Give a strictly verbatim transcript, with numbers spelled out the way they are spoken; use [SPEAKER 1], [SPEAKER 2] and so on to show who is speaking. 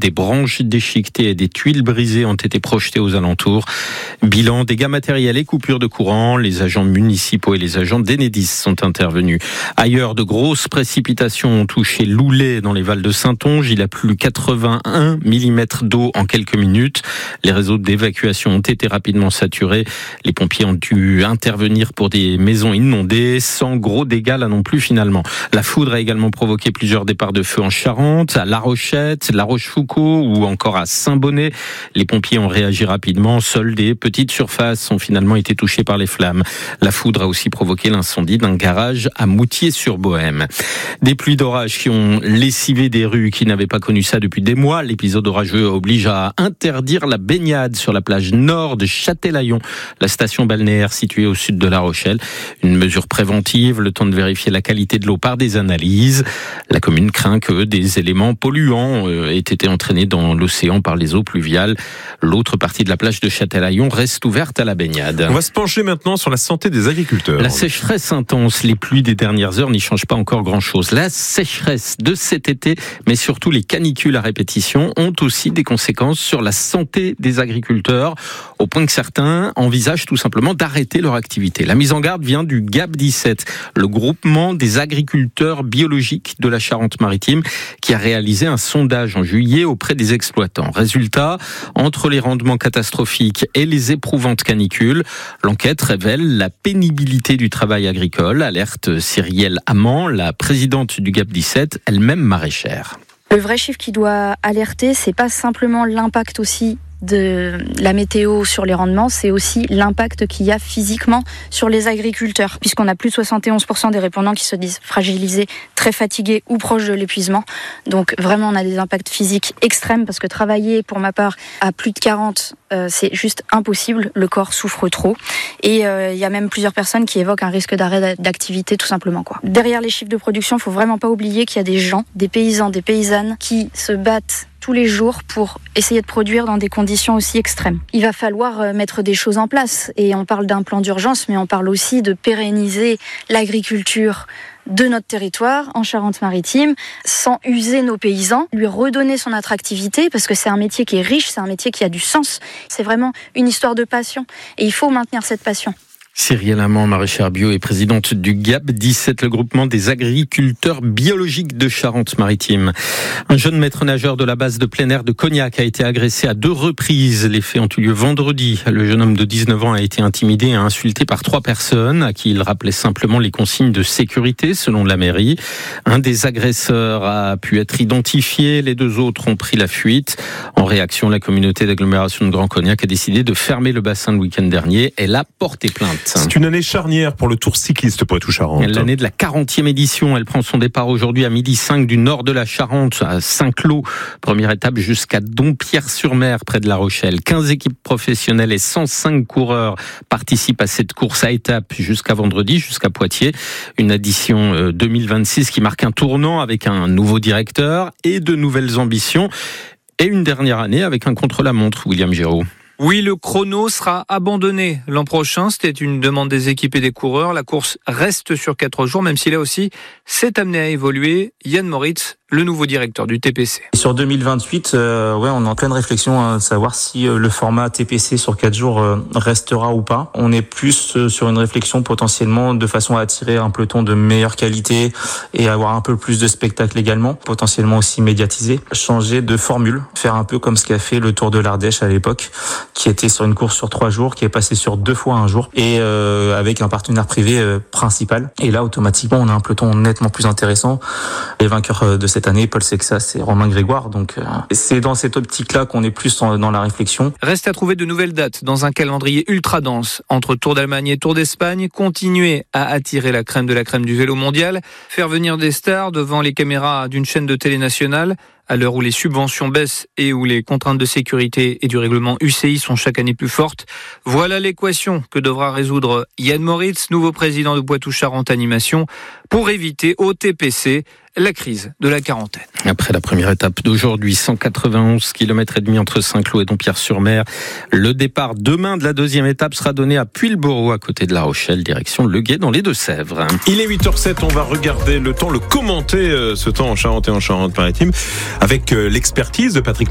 [SPEAKER 1] Des branches déchiquetées et des tuiles brisées ont été projetées aux alentours. Bilan, dégâts matériels et coupures de courant. Les agents municipaux et les agents d'Enedis sont intervenus. Ailleurs, de grosses précipitations ont touché Loulé dans les Vals de Saintonge. Il a plu quatre-vingt-un millimètres d'eau en quelques minutes. Les réseaux d'évacuation ont été rapidement saturés. Les pompiers ont dû intervenir pour des maisons inondées, sans gros dégâts là non plus finalement. La foudre a également provoqué plusieurs départs de feu en Charente, à La Rochette, La Rochefoucauld ou encore à Saint-Bonnet. Les pompiers ont réagi rapidement. Seules des petites surfaces ont finalement été touchées par les flammes. La foudre a aussi provoqué l'incendie d'un garage à Moutier-sur-Bohème. Des pluies d'orage qui ont lessivé des rues qui n'avaient pas connu ça depuis des mois. L'épisode orageux oblige à interdire la baignade sur la plage nord de Châtelaillon, la station balnéaire située au sud de La Rochelle. Une mesure préventive, le temps de vérifier la qualité de l'eau par des analyses. La commune craint que des éléments polluants aient été entraînés dans l'océan par les eaux pluviales. L'autre partie de la plage de Châtelaillon reste ouverte à la baignade.
[SPEAKER 2] On va se pencher maintenant sur la santé des agriculteurs.
[SPEAKER 1] La sécheresse intense, les pluies des dernières heures n'y changent pas encore grand-chose. La sécheresse de cet été, mais surtout les canicules à répétition, ont aussi des conséquences sur la santé des agriculteurs, au point que certains envisagent tout simplement d'arrêter leur activité. La mise en garde vient du G A B dix-sept, le groupement des agriculteurs biologiques de la Charente-Maritime, qui a réalisé un sondage en juillet auprès des exploitants. Résultat, entre les rendements catastrophiques et les éprouvantes canicules, l'enquête révèle la pénibilité du travail agricole, alerte Cyrielle Amand, la présidente du G A B dix-sept, elle-même maraîchère.
[SPEAKER 3] Le vrai chiffre qui doit alerter, c'est pas simplement l'impact aussi de la météo sur les rendements, c'est aussi l'impact qu'il y a physiquement sur les agriculteurs, puisqu'on a plus de soixante et onze pour cent des répondants qui se disent fragilisés, très fatigués ou proches de l'épuisement. Donc vraiment, on a des impacts physiques extrêmes, parce que travailler, pour ma part, à plus de quarante, euh, c'est juste impossible. Le corps souffre trop. Et il euh, y a même plusieurs personnes qui évoquent un risque d'arrêt d'activité, tout simplement, quoi. Derrière les chiffres de production, il faut vraiment pas oublier qu'il y a des gens, des paysans, des paysannes qui se battent tous les jours pour essayer de produire dans des conditions aussi extrêmes. Il va falloir mettre des choses en place, et on parle d'un plan d'urgence, mais on parle aussi de pérenniser l'agriculture de notre territoire en Charente-Maritime sans user nos paysans, lui redonner son attractivité, parce que c'est un métier qui est riche, c'est un métier qui a du sens. C'est vraiment une histoire de passion, et il faut maintenir cette passion.
[SPEAKER 1] Cyrielle Amand, maraîchère bio et présidente du G A B dix-sept, le groupement des agriculteurs biologiques de Charente-Maritime. Un jeune maître nageur de la base de plein air de Cognac a été agressé à deux reprises. Les faits ont eu lieu vendredi. Le jeune homme de dix-neuf ans a été intimidé et insulté par trois personnes à qui il rappelait simplement les consignes de sécurité selon la mairie. Un des agresseurs a pu être identifié. Les deux autres ont pris la fuite. En réaction, la communauté d'agglomération de Grand Cognac a décidé de fermer le bassin le week-end dernier. Elle a porté plainte.
[SPEAKER 2] C'est une année charnière pour le Tour cycliste Poitou-Charentes.
[SPEAKER 1] L'année de la quarantième édition, elle prend son départ aujourd'hui à midi cinq du nord de la Charente, à Saint-Cloud. Première étape jusqu'à Dompierre-sur-Mer, près de La Rochelle. quinze équipes professionnelles et cent cinq coureurs participent à cette course à étapes jusqu'à vendredi, jusqu'à Poitiers. Une édition deux mille vingt-six qui marque un tournant avec un nouveau directeur et de nouvelles ambitions. Et une dernière année avec un contre-la-montre, William Géraud.
[SPEAKER 4] Oui, le chrono sera abandonné l'an prochain. C'était une demande des équipes et des coureurs. La course reste sur quatre jours, même si là aussi, c'est amené à évoluer. Yann Moritz, le nouveau directeur du T P C.
[SPEAKER 5] Sur deux mille vingt-huit, euh, ouais, on est en pleine réflexion à savoir si euh, le format T P C sur quatre jours euh, restera ou pas. On est plus euh, sur une réflexion potentiellement de façon à attirer un peloton de meilleure qualité et avoir un peu plus de spectacle également, potentiellement aussi médiatisé. Changer de formule, faire un peu comme ce qu'a fait le Tour de l'Ardèche à l'époque, qui était sur une course sur trois jours, qui est passé sur deux fois un jour, et euh, avec un partenaire privé euh, principal. Et là, automatiquement, on a un peloton nettement plus intéressant. Les vainqueurs euh, de cette année, Paul Sexas et Romain Grégoire. Donc, euh, c'est dans cette optique-là qu'on est plus en, dans la réflexion.
[SPEAKER 4] Reste à trouver de nouvelles dates dans un calendrier ultra dense. Entre Tour d'Allemagne et Tour d'Espagne, continuer à attirer la crème de la crème du vélo mondial, faire venir des stars devant les caméras d'une chaîne de télé nationale, à l'heure où les subventions baissent et où les contraintes de sécurité et du règlement U C I sont chaque année plus fortes. Voilà l'équation que devra résoudre Yann Moritz, nouveau président de Poitou-Charentes Animation, pour éviter au T P C la crise de la quarantaine.
[SPEAKER 1] Après la première étape d'aujourd'hui, cent quatre-vingt-onze kilomètres et demi entre Saint-Cloud et Dompierre-sur-Mer. Le départ demain de la deuxième étape sera donné à Puylleborough, à côté de La Rochelle, direction Le Guet dans les Deux-Sèvres.
[SPEAKER 2] Il est huit heures zéro sept, on va regarder le temps, le commenter, ce temps en Charente et en Charente-Maritime, avec l'expertise de Patrick